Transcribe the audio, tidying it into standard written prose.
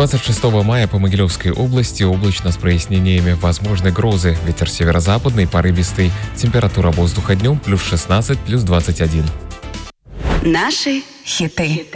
26 мая по Могилевской области облачно с прояснениями, возможны грозы. Ветер северо-западный, порывистый. Температура воздуха днем +16, +21. Наши хиты.